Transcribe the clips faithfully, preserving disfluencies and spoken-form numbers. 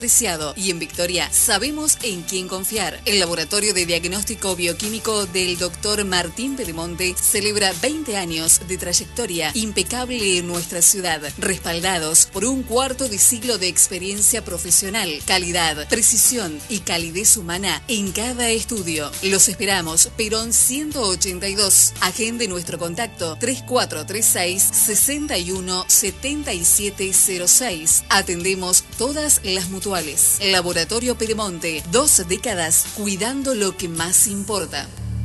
Preciado. Y en Victoria sabemos en quién confiar. El Laboratorio de Diagnóstico Bioquímico del doctor Martín Pedemonte celebra veinte años de trayectoria impecable en nuestra ciudad, respaldados por un cuarto de siglo de experiencia profesional, calidad, precisión y calidez humana en cada estudio. Los esperamos, Perón ciento ochenta y dos. Agende nuestro contacto tres cuatro tres seis, seis uno siete siete cero seis. Atendemos todas las mutuales. Laboratorio Pedemonte, dos décadas cuidando lo que más importa.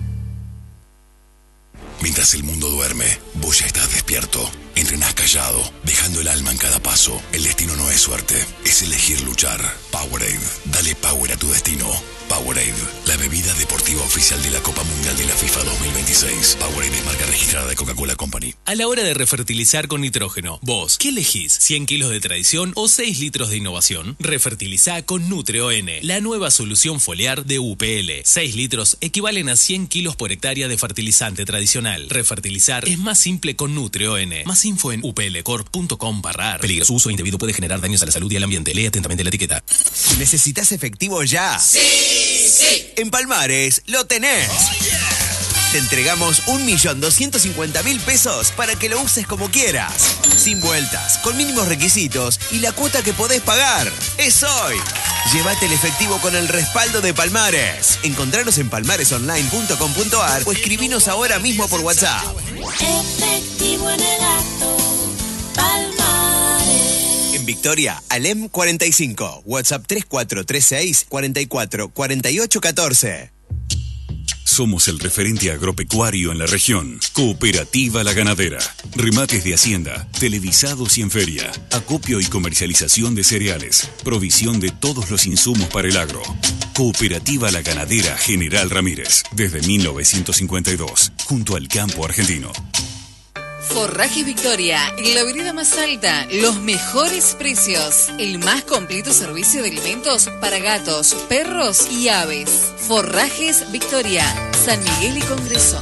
Mientras el mundo duerme, vos ya estás despierto. Entrenás callado, dejando el alma en cada paso. El destino no es suerte, es elegir luchar. Powerade, dale power a tu destino. Powerade, la bebida deportiva oficial de la Copa Mundial de la FIFA dos mil veintiséis. Powerade es marca registrada de Coca-Cola Company. A la hora de refertilizar con nitrógeno, vos, ¿qué elegís? ¿cien kilos de tradición o seis litros de innovación? Refertilizá con Nutreo N, la nueva solución foliar de U P L. seis litros equivalen a cien kilos por hectárea de fertilizante tradicional. Refertilizar es más simple con Nutreo N. Más info en u p l corp punto com barra ar. Peligro, su uso indebido puede generar daños a la salud y al ambiente. Lee atentamente la etiqueta. ¿Necesitas efectivo ya? ¡Sí! ¡Sí! En Palmares lo tenés. Oh, yeah. Te entregamos un millón doscientos cincuenta mil pesos para que lo uses como quieras. Sin vueltas, con mínimos requisitos y la cuota que podés pagar. ¡Es hoy! Llévate el efectivo con el respaldo de Palmares. Encontranos en palmares online punto com punto ar o escribinos ahora mismo por WhatsApp. Efectivo en el acto, Palmares. En Victoria, Alem cuarenta y cinco. WhatsApp tres cuatro tres seis, cuatro cuatro, cuatro ocho uno cuatro. Somos el referente agropecuario en la región. Cooperativa La Ganadera. Remates de hacienda, televisados y en feria. Acopio y comercialización de cereales. Provisión de todos los insumos para el agro. Cooperativa La Ganadera General Ramírez. Desde mil novecientos cincuenta y dos. Junto al campo argentino. Forraje Victoria, en la vereda más alta, los mejores precios, el más completo servicio de alimentos para gatos, perros y aves. Forrajes Victoria, San Miguel y Congreso.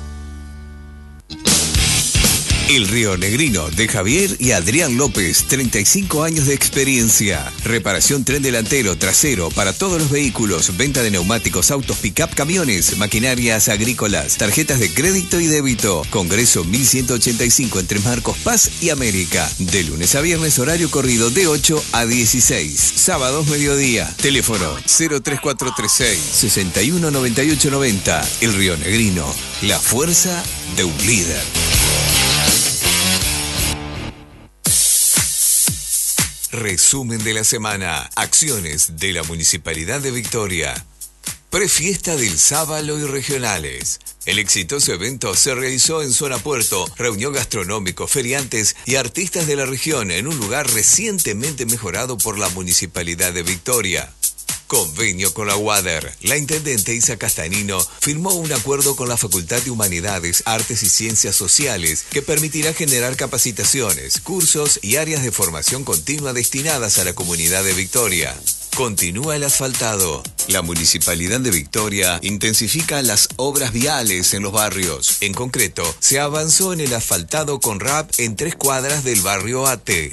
El Río Negrino de Javier y Adrián López, treinta y cinco años de experiencia. Reparación tren delantero, trasero para todos los vehículos, venta de neumáticos, autos, pick-up, camiones, maquinarias agrícolas, tarjetas de crédito y débito. Congreso mil ciento ochenta y cinco entre Marcos Paz y América. De lunes a viernes, horario corrido de ocho a dieciséis. Sábados mediodía. Teléfono cero tres cuatro tres seis, seis uno nueve ocho nueve cero. El Río Negrino, la fuerza de un líder. Resumen de la semana. Acciones de la Municipalidad de Victoria. Prefiesta del Sábalo y Regionales. El exitoso evento se realizó en Zona Puerto. Reunión gastronómico, feriantes y artistas de la región en un lugar recientemente mejorado por la Municipalidad de Victoria. Convenio con la UADER. La intendente Isa Castanino firmó un acuerdo con la Facultad de Humanidades, Artes y Ciencias Sociales que permitirá generar capacitaciones, cursos y áreas de formación continua destinadas a la comunidad de Victoria. Continúa el asfaltado. La Municipalidad de Victoria intensifica las obras viales en los barrios. En concreto, se avanzó en el asfaltado con R A P en tres cuadras del barrio A T.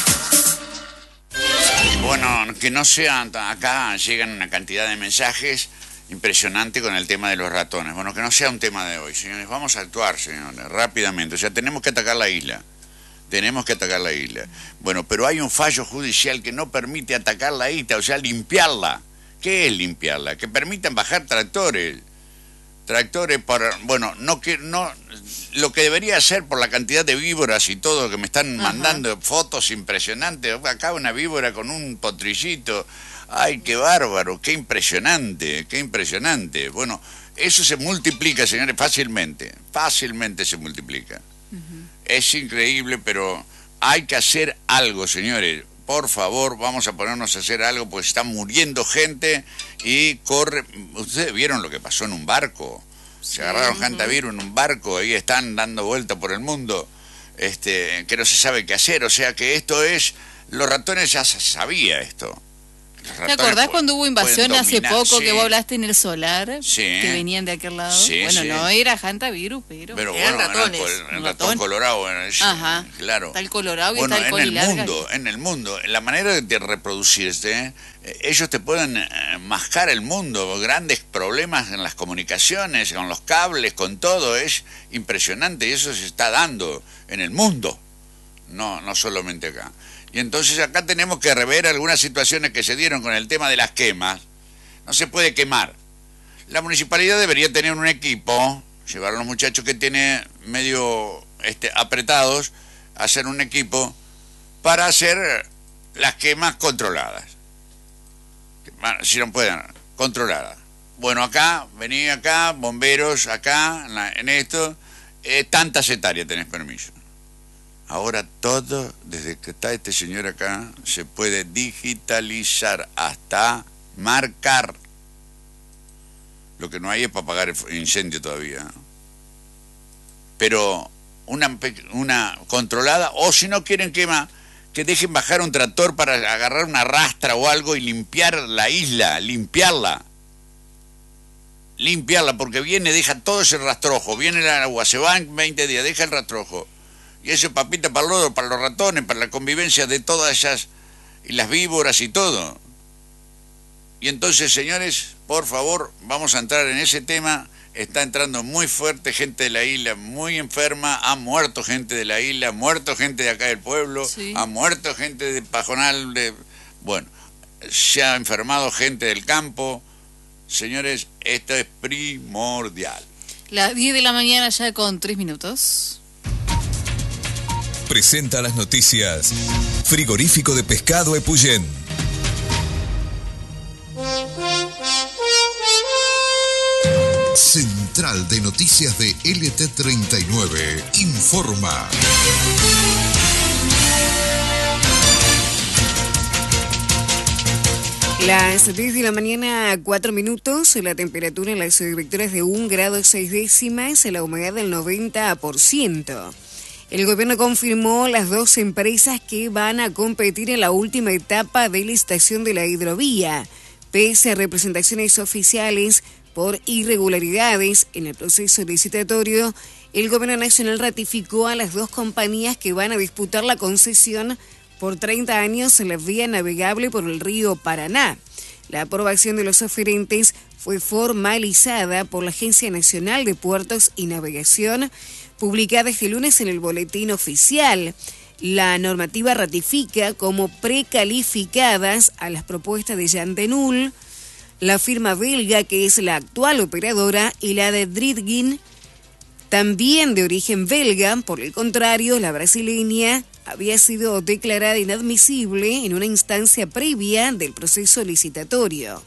Bueno, que no sean, acá llegan una cantidad de mensajes impresionante con el tema de los ratones. Bueno, que no sea un tema de hoy, señores. Vamos a actuar, señores, rápidamente. O sea, tenemos que atacar la isla. Tenemos que atacar la isla. Bueno, pero hay un fallo judicial que no permite atacar la isla, o sea, limpiarla. ¿Qué es limpiarla? Que permitan bajar tractores. Tractores para, bueno, no que no lo que debería hacer por la cantidad de víboras y todo que me están Ajá. mandando fotos impresionantes. Acá una víbora con un potrillito. Ay, qué bárbaro, qué impresionante, qué impresionante. Bueno, eso se multiplica, señores, fácilmente. Fácilmente se multiplica. Uh-huh. Es increíble, pero hay que hacer algo, señores. Por favor, vamos a ponernos a hacer algo, pues está muriendo gente y corre. Ustedes vieron lo que pasó en un barco. Se agarraron Hantavirus en un barco, ahí están dando vuelta por el mundo, este, que no se sabe qué hacer. O sea que esto es, los ratones ya se sabía esto, Los ¿Te acordás pu- cuando hubo invasión pueden hace dominar, poco sí. que vos hablaste en el solar? Sí. Que venían de aquel lado. Sí, bueno, sí. no era hantavirus, pero... Pero Eran bueno, ratones. era el, col- el Un ratón ratón. colorado, bueno, sí, Ajá. claro. Está el colorado y Bueno, está el en el colilarga. mundo, en el mundo, la manera de reproducirse, eh, ellos te pueden eh, mascar el mundo, grandes problemas en las comunicaciones, con los cables, con todo, es impresionante y eso se está dando en el mundo, no, no solamente acá. Y entonces acá tenemos que rever algunas situaciones que se dieron con el tema de las quemas. No se puede quemar. La municipalidad debería tener un equipo, llevar a los muchachos que tiene medio este, apretados, hacer un equipo para hacer las quemas controladas. Si no pueden, controladas. Bueno, acá, vení acá, bomberos, acá, en, la, en esto, eh, tantas hectáreas tenés permiso. Ahora todo, desde que está este señor acá, se puede digitalizar hasta marcar. Lo que no hay es para apagar el incendio todavía. Pero una, una controlada, o si no quieren quema, que dejen bajar un tractor para agarrar una rastra o algo y limpiar la isla, limpiarla. Limpiarla, porque viene, deja todo ese rastrojo, viene el agua, se va en veinte días, deja el rastrojo. Y ese papita para los, para los ratones, para la convivencia de todas esas, y las víboras y todo. Y entonces, señores, por favor, vamos a entrar en ese tema. Está entrando muy fuerte gente de la isla, muy enferma, ha muerto gente de la isla, ha muerto gente de acá del pueblo, sí. Ha muerto gente de Pajonal, de... bueno, se ha enfermado gente del campo. Señores, esto es primordial. Las diez de la mañana ya con tres minutos. Presenta las noticias. Frigorífico de pescado Epuyén. Central de Noticias de L T treinta y nueve informa. Las diez de la mañana, cuatro minutos, la temperatura en la ciudad de Victoria es de un grado seis décimas, la humedad del noventa por ciento. El gobierno confirmó las dos empresas que van a competir en la última etapa de licitación de la hidrovía, pese a representaciones oficiales por irregularidades en el proceso licitatorio. El gobierno nacional ratificó a las dos compañías que van a disputar la concesión por treinta años en la vía navegable por el río Paraná. La aprobación de los oferentes fue formalizada por la Agencia Nacional de Puertos y Navegación, publicada este lunes en el Boletín Oficial. La normativa ratifica como precalificadas a las propuestas de Yandenul, la firma belga que es la actual operadora y la de Dritgin, también de origen belga. Por el contrario, la brasileña había sido declarada inadmisible en una instancia previa del proceso licitatorio.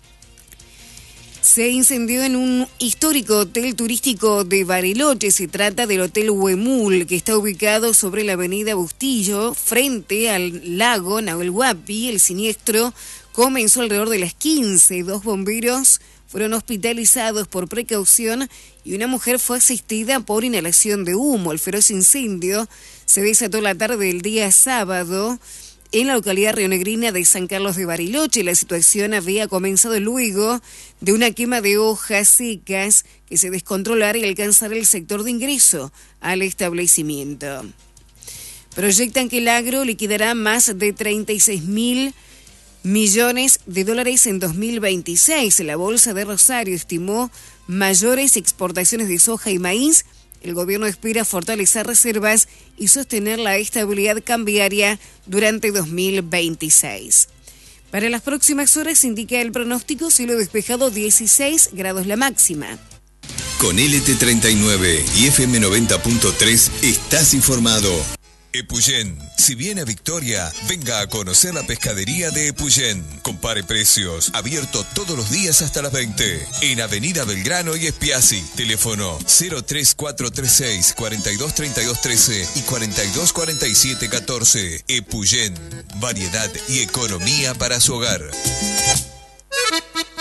Se incendió en un histórico hotel turístico de Bariloche. Se trata del Hotel Huemul, que está ubicado sobre la avenida Bustillo, frente al lago Nahuel Huapi. El siniestro comenzó alrededor de las quince. Dos bomberos fueron hospitalizados por precaución y una mujer fue asistida por inhalación de humo. El feroz incendio se desató la tarde del día sábado en la localidad rionegrina de San Carlos de Bariloche. La situación había comenzado luego de una quema de hojas secas que se descontrolara y alcanzara el sector de ingreso al establecimiento. Proyectan que el agro liquidará más de treinta y seis mil millones de dólares en dos mil veintiséis. La Bolsa de Rosario estimó mayores exportaciones de soja y maíz. El gobierno espera fortalecer reservas y sostener la estabilidad cambiaria durante dos mil veintiséis. Para las próximas horas indica el pronóstico cielo despejado, dieciséis grados la máxima. Con L T treinta y nueve y F M noventa punto tres estás informado. Epuyén, si viene a Victoria, venga a conocer la pescadería de Epuyén. Compare precios, abierto todos los días hasta las veinte. En Avenida Belgrano y Espiazzi. Teléfono cero tres cuatro tres seis, cuatro dos tres dos uno tres y cuatro dos cuatro siete uno cuatro. Epuyén, variedad y economía para su hogar.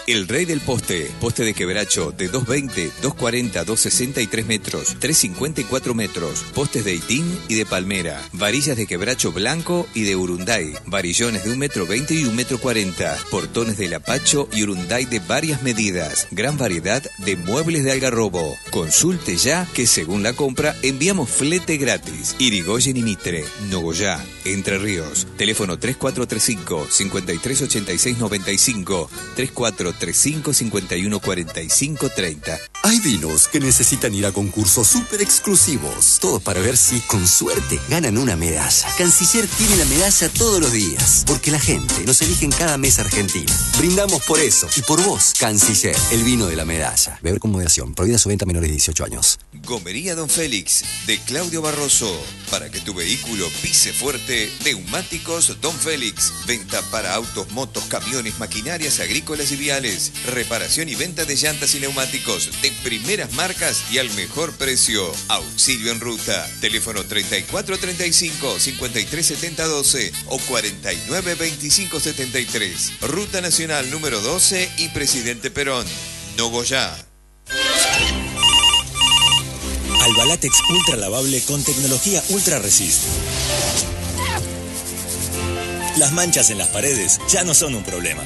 El Rey del Poste, poste de quebracho de doscientos veinte, doscientos cuarenta, doscientos sesenta y tres metros, trescientos cincuenta y cuatro metros, postes de itín y de palmera, varillas de quebracho blanco y de urunday, varillones de un metro veinte y un metro cuarenta, portones de lapacho y urunday de varias medidas, gran variedad de muebles de Algarrobo. Consulte ya que según la compra enviamos flete gratis. Irigoyen y Mitre, Nogoyá, Entre Ríos. Teléfono tres cuatro tres cinco, cinco tres ocho seis nueve cinco, tres cuatro tres cinco, cinco uno cuatro cinco tres cero. Hay vinos que necesitan ir a concursos súper exclusivos, todo para ver si, con suerte, ganan una medalla. Canciller tiene la medalla todos los días, porque la gente nos elige en cada mesa argentina. Brindamos por eso y por vos, Canciller, el vino de la medalla. Beber con moderación, prohibida su venta a menores de dieciocho años. Gomería Don Félix, de Claudio Barroso. Para que tu vehículo pise fuerte, neumáticos Don Félix. Venta para autos, motos, camiones, maquinarias agrícolas y viales. Reparación y venta de llantas y neumáticos de primeras marcas y al mejor precio. Auxilio en ruta. Teléfono treinta y cuatro treinta y cinco, cincuenta y tres setenta doce o cuarenta y nueve veinticinco setenta y tres. Ruta Nacional número doce y Presidente Perón. Nogoyá. Albalatex Ultra Lavable con tecnología Ultra Resist. Las manchas en las paredes ya no son un problema.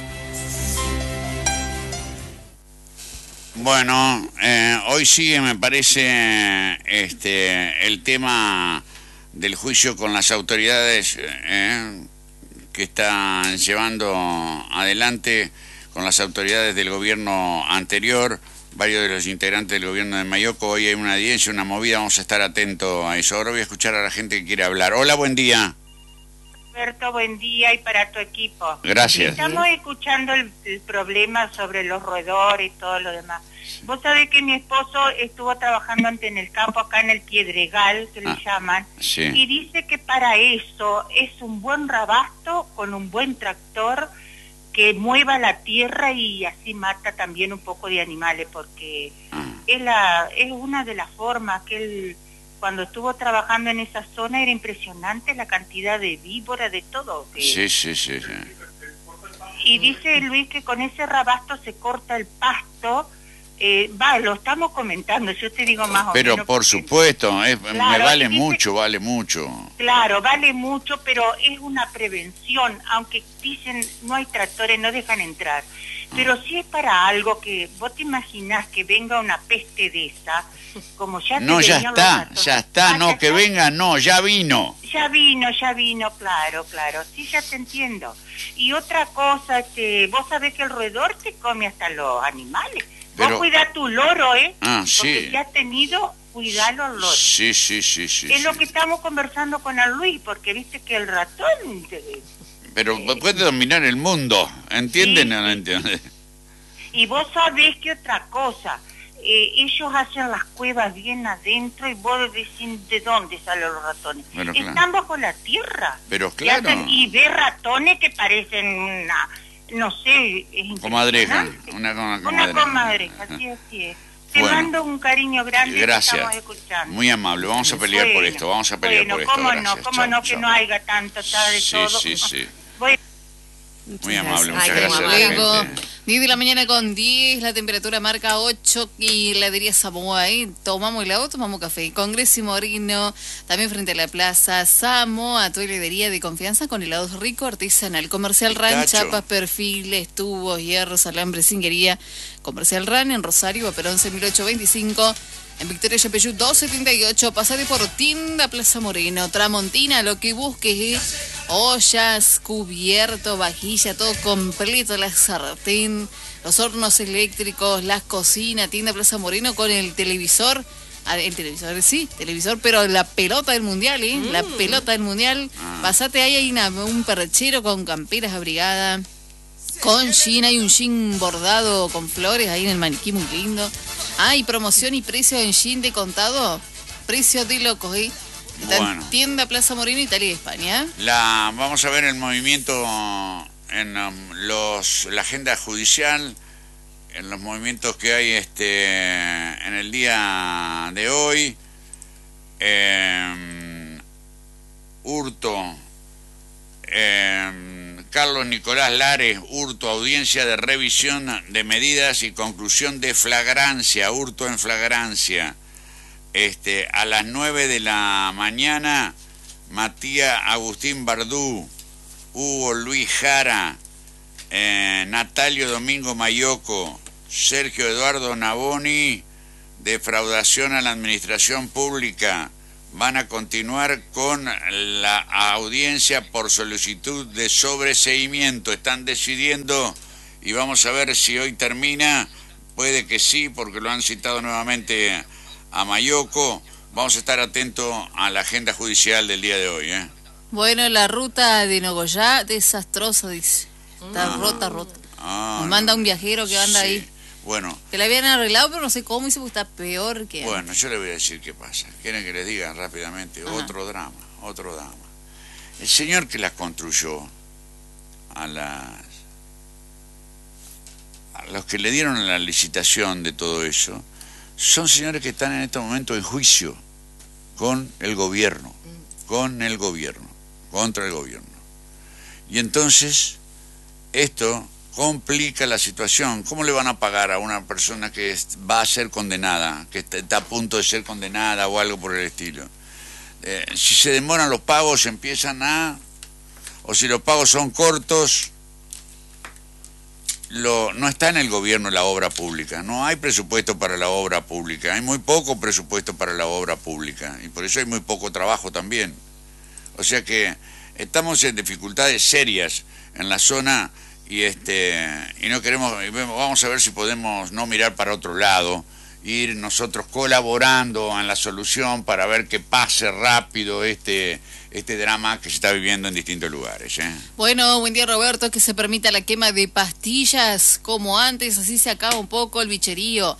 Bueno, eh, hoy sigue, me parece, este, el tema del juicio con las autoridades eh, que están llevando adelante con las autoridades del gobierno anterior, varios de los integrantes del gobierno de Mayoco. Hoy hay una audiencia, una movida, vamos a estar atentos a eso. Ahora voy a escuchar a la gente que quiere hablar. Hola, buen día. Alberto, buen día y para tu equipo. Gracias. Estamos escuchando el, el problema sobre los roedores y todo lo demás. Vos sabés que mi esposo estuvo trabajando antes en el campo, acá en el Piedregal, que ah, le llaman, sí. Y dice que para eso es un buen rabasto con un buen tractor que mueva la tierra y así mata también un poco de animales, porque ah. es, la, es una de las formas que él... Cuando estuvo trabajando en esa zona era impresionante la cantidad de víboras, de todo. Que... Sí, sí, sí, sí. Y dice Luis que con ese rabasto se corta el pasto. Eh, va, lo estamos comentando, yo te digo más o pero menos. Pero por porque... supuesto, es, claro, me vale dice... mucho, vale mucho. Claro, vale mucho, pero es una prevención, aunque dicen no hay tractores, no dejan entrar. Pero si es para algo que vos te imaginás que venga una peste de esa, como ya te no, ya está, los ya está, ah, no, ya que está. venga, no, ya vino. Ya vino, ya vino, claro, claro, sí, ya te entiendo. Y otra cosa, que vos sabés que el roedor te come hasta los animales. Pero... Vos cuidá tu loro, ¿eh? Ah, sí. Porque si has tenido, cuidá los loros. Sí, sí, sí, sí. Es sí. lo que estamos conversando con el Luis, porque viste que el ratón... Te... Pero eh, puede dominar el mundo, ¿entienden sí, o no sí, entienden? Y vos sabés que otra cosa, eh, ellos hacen las cuevas bien adentro y vos decís de dónde salen los ratones. Pero Están claro. bajo la tierra. Pero Y, claro. hacen, y ves ratones que parecen una, no sé, es Comadreja, impresionante. una, una Una comadreja. comadreja, así, así es. Te Bueno. mando un cariño grande. Gracias. Que estamos escuchando. Muy amable, vamos a pelear Bueno, por esto, vamos a pelear bueno, por esto. cómo Gracias. no, cómo Chao, no que chao. no haya tanto, está de Sí, todo. sí, sí. Voy. Muy amable, muchas Ay, gracias. qué a la amable. gente. diez de la mañana con diez, la temperatura marca ocho y la diría Samoa, ¿eh? Tomamos helado, tomamos café. Congreso y Moreno, también frente a la plaza Samoa, tu heladería de confianza con helados rico, artesanal. Comercial Ran, Pistacho. chapas, perfiles, tubos, hierros, alambre, cinguería. Comercial Ran en Rosario, Perón once mil ochocientos veinticinco. En Victoria Yapeyú doscientos setenta y ocho, pasate por Tienda Plaza Moreno, Tramontina, lo que busques, ¿eh? Ollas, cubierto, vajilla, todo completo, la sartén, los hornos eléctricos, las cocinas, Tienda Plaza Moreno con el televisor, ah, el televisor, sí, televisor, pero la pelota del mundial, ¿eh? Mm. La pelota del mundial, ah. Pasate ahí, hay una, un perchero con camperas abrigadas, con jean, hay un jean bordado con flores ahí en el maniquí muy lindo. Ah, y promoción y precio en jean de contado, precio de locos, ¿eh? Está Bueno. en Tienda Plaza Moreno, Italia y España. La, vamos a ver el movimiento en um, los la agenda judicial, en los movimientos que hay este en el día de hoy. Eh, hurto, eh, Carlos Nicolás Lares, hurto, audiencia de revisión de medidas y conclusión de flagrancia, hurto en flagrancia. Este, a las nueve de la mañana, Matías Agustín Bardú, Hugo Luis Jara, eh, Natalio Domingo Mayoco, Sergio Eduardo Navoni, defraudación a la administración pública. Van a continuar con la audiencia por solicitud de sobreseimiento. Están decidiendo y vamos a ver si hoy termina. Puede que sí, porque lo han citado nuevamente a Mayoco. Vamos a estar atentos a la agenda judicial del día de hoy, ¿eh? Bueno, la ruta de Nogoyá, desastrosa, dice. Está ah, rota, rota. Ah, Nos manda un viajero que anda sí. ahí. Bueno. Que la habían arreglado, pero no sé cómo, dice, porque está peor que... Bueno, yo le voy a decir qué pasa. ¿Quieren que les diga rápidamente? Ajá. Otro drama, otro drama. El señor que las construyó, a las... a los que le dieron la licitación de todo eso, son señores que están en este momento en juicio con el gobierno, con el gobierno, contra el gobierno. Y entonces, esto... complica la situación. ¿Cómo le van a pagar a una persona que va a ser condenada, que está a punto de ser condenada o algo por el estilo? Eh, si se demoran los pagos, empiezan a... o si los pagos son cortos, lo, no está en el gobierno la obra pública. No hay presupuesto para la obra pública. Hay muy poco presupuesto para la obra pública. Y por eso hay muy poco trabajo también. O sea que estamos en dificultades serias en la zona... y este y no queremos, vamos a ver si podemos no mirar para otro lado, ir nosotros colaborando en la solución para ver que pase rápido este este drama que se está viviendo en distintos lugares, ¿eh? Bueno, buen día Roberto, que se permita la quema de pastillas como antes, así se acaba un poco el bicherío.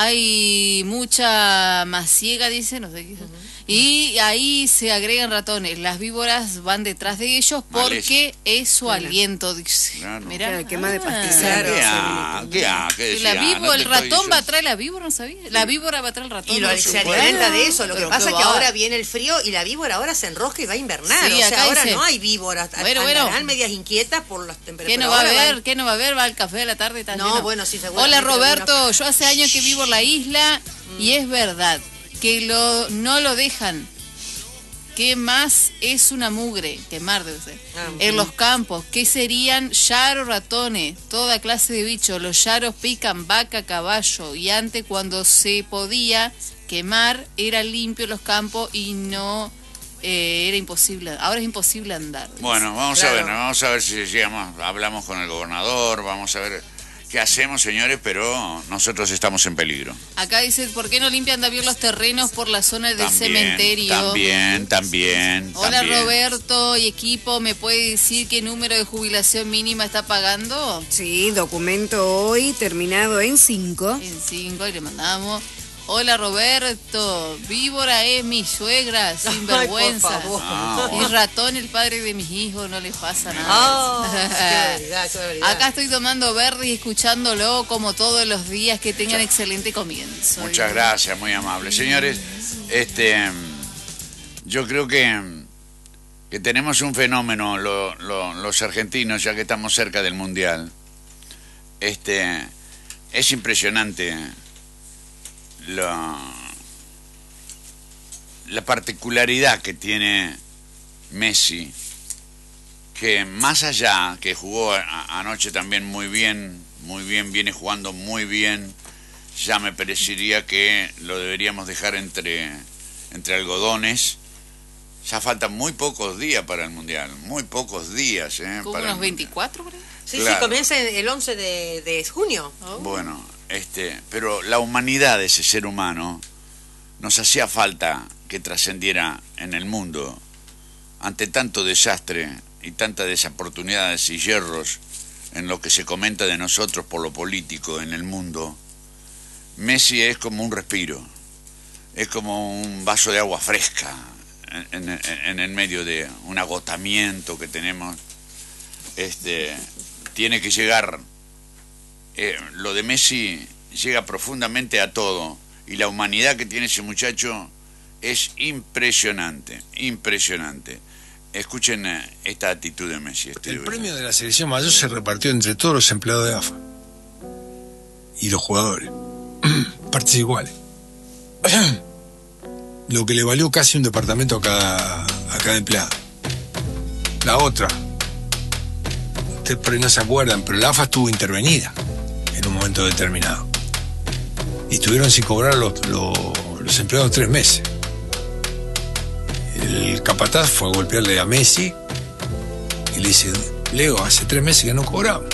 Hay mucha masiega, dice, no sé qué. Uh-huh. Y ahí se agregan ratones. Las víboras van detrás de ellos porque Maleza. es su claro. aliento, dice. Claro. Mirá, claro, quema ah, de pastillas. Claro. ¿Qué ha? ¿Qué ha? ¿Qué decía? La víbora, no el ratón va a traer la víbora, no sabía. La víbora va a traer el ratón. Y lo, no se alimenta de eso. Lo que pasa es que ahora viene el frío y la víbora ahora se enrosca y va a invernar. Sí, o sea, ahora dice, no hay víboras. Bueno, bueno. Andarán medias inquietas por las temperaturas. ¿Qué no va a haber? ¿Qué no va a haber? Va al café de la tarde. Está no, lleno. bueno, sí, seguro. Hola Roberto, yo hace años que vivo en la isla mm. y es verdad que lo no lo dejan. ¿Qué más es una mugre? Quemar, debe ser. Ah, en sí. los campos, ¿qué serían yaros, ratones? Toda clase de bichos. Los yaros pican vaca, caballo. Y antes, cuando se podía quemar, era limpio los campos y no eh, era imposible. Ahora es imposible andar. Bueno, vamos claro. a ver, vamos a ver si llegamos, hablamos con el gobernador, vamos a ver... ¿Qué hacemos, señores? Pero nosotros estamos en peligro. Acá dice, ¿por qué no limpian también los terrenos por la zona del también, cementerio? También, también. Hola también. Roberto y equipo, ¿me puede decir qué número de jubilación mínima está pagando? Sí, documento hoy terminado en cinco. En cinco, y le mandamos... Hola Roberto, víbora es mi suegra, sin vergüenza. No. Y ratón el padre de mis hijos, no les pasa nada. Oh, qué verdad, qué verdad. Acá estoy tomando verde y escuchándolo como todos los días. Que tengan Muchas, excelente comienzo. Muchas gracias, muy amable. Señores, este, yo creo que, que tenemos un fenómeno, lo, lo, los argentinos, ya que estamos cerca del Mundial. Este, es impresionante. La, la particularidad que tiene Messi, que más allá, que jugó a, anoche también muy bien, muy bien, viene jugando muy bien, ya me parecería que lo deberíamos dejar entre, entre algodones. Ya faltan muy pocos días para el Mundial, muy pocos días. ¿eh? ¿Como unos veinticuatro, creo? Sí, claro. Sí, comienza el once de, de junio. Oh. Bueno... Este, pero la humanidad de ese ser humano nos hacía falta que trascendiera en el mundo ante tanto desastre y tantas desoportunidades y yerros en lo que se comenta de nosotros por lo político en el mundo. Messi es como un respiro, es como un vaso de agua fresca en, en, en el medio de un agotamiento que tenemos. Este, tiene que llegar... Eh, lo de Messi llega profundamente a todo y la humanidad que tiene ese muchacho es impresionante, impresionante. Escuchen eh, esta actitud de Messi. Este el premio de la selección mayor se repartió entre todos los empleados de A F A y los jugadores. Partes iguales. Lo que le valió casi un departamento a cada, a cada empleado. La otra, ustedes por ahí no se acuerdan, pero la A F A estuvo intervenida en un momento determinado. Y estuvieron sin cobrar los, los, los empleados tres meses. El capataz fue a golpearle a Messi y le dice: Leo, hace tres meses que no cobramos.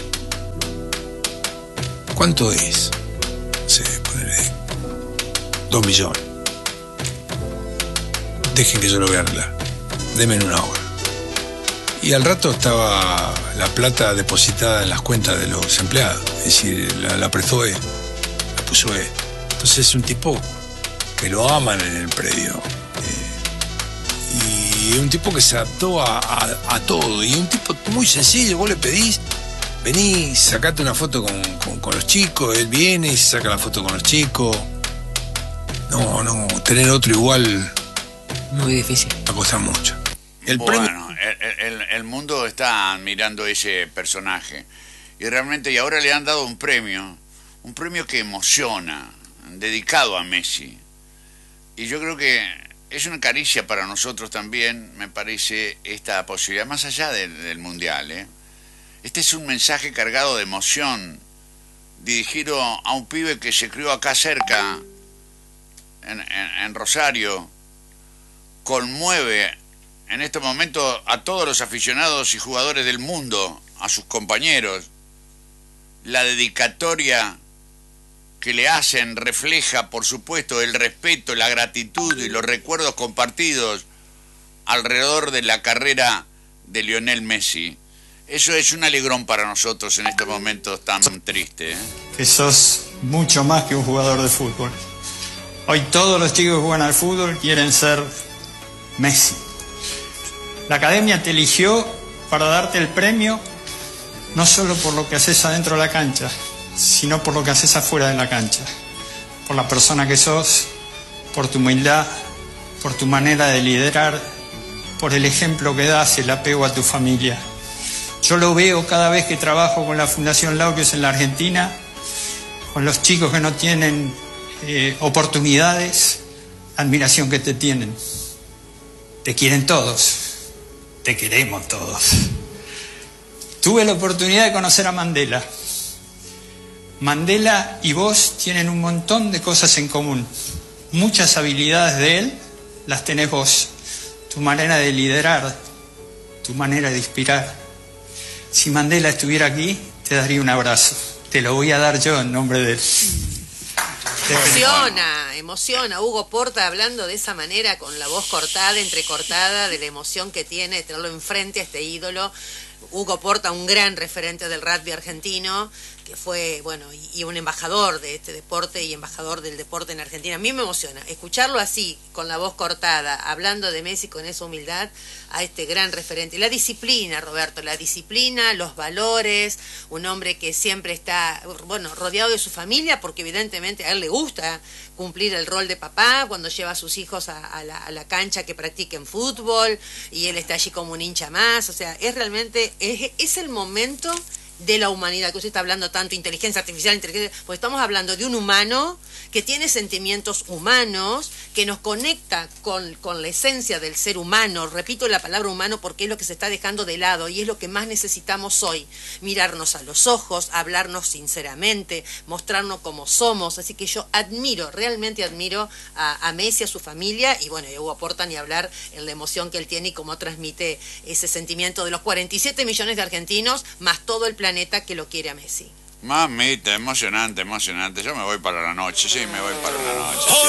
¿Cuánto es? No sé, ponele dos millones. Dejen que yo lo voy a arreglar. Denme en una hora. Y al rato estaba la plata depositada en las cuentas de los empleados. Es decir, la, la prestó él, la puso él. Entonces es un tipo que lo aman en el predio. Y un tipo que se adaptó a, a, a todo. Y un tipo muy sencillo. Vos le pedís, vení, sacate una foto con, con, con los chicos. Él viene y se saca la foto con los chicos. No, no, tener otro igual... Muy difícil. Va a costar mucho. El bueno, premio... el, el, el mundo está admirando ese personaje. Y realmente, y ahora le han dado un premio. Un premio que emociona, dedicado a Messi. Y yo creo que... es una caricia para nosotros también, me parece, esta posibilidad, más allá del, del Mundial. ¿eh? Este es un mensaje cargado de emoción, dirigido a un pibe que se crió acá cerca, en, en, en Rosario. Conmueve en este momento a todos los aficionados y jugadores del mundo, a sus compañeros. La dedicatoria que le hacen refleja, por supuesto, el respeto, la gratitud y los recuerdos compartidos alrededor de la carrera de Lionel Messi. Eso es un alegrón para nosotros en estos momentos tan tristes. ¿eh? Que sos mucho más que un jugador de fútbol. Hoy todos los chicos que juegan al fútbol quieren ser Messi. La academia te eligió para darte el premio, no solo por lo que haces adentro de la cancha, sino por lo que haces afuera de la cancha, por la persona que sos, por tu humildad, por tu manera de liderar, por el ejemplo que das, el apego a tu familia. Yo lo veo cada vez que trabajo con la Fundación Laureus en la Argentina, con los chicos que no tienen eh, oportunidades, la admiración que te tienen. Te quieren todos, te queremos todos. Tuve la oportunidad de conocer a Mandela. Mandela y vos tienen un montón de cosas en común. Muchas habilidades de él las tenés vos. Tu manera de liderar, tu manera de inspirar. Si Mandela estuviera aquí, te daría un abrazo. Te lo voy a dar yo en nombre de él. Emociona, emociona. Hugo Porta hablando de esa manera, con la voz cortada, entrecortada, de la emoción que tiene de tenerlo enfrente a este ídolo. Hugo Porta, un gran referente del rugby argentino, que fue, bueno, y, y un embajador de este deporte y embajador del deporte en Argentina. A mí me emociona escucharlo así, con la voz cortada, hablando de Messi con esa humildad, a este gran referente. La disciplina, Roberto, la disciplina, los valores, un hombre que siempre está, bueno, rodeado de su familia, porque evidentemente a él le gusta cumplir el rol de papá cuando lleva a sus hijos a, a, la, a la cancha que practiquen fútbol, y él está allí como un hincha más. O sea, es realmente, es, es el momento de la humanidad, que usted está hablando tanto, inteligencia artificial, inteligencia, pues estamos hablando de un humano que tiene sentimientos humanos, que nos conecta con, con la esencia del ser humano. Repito la palabra humano porque es lo que se está dejando de lado y es lo que más necesitamos hoy, mirarnos a los ojos, hablarnos sinceramente, mostrarnos como somos. Así que yo admiro, realmente admiro a, a Messi, a su familia, y bueno, Hugo Porta ni hablar en la emoción que él tiene y cómo transmite ese sentimiento de los cuarenta y siete millones de argentinos, más todo el planeta que lo quiere a Messi. Mamita, emocionante, emocionante. Yo me voy para la noche, sí, me voy para la noche. Sí.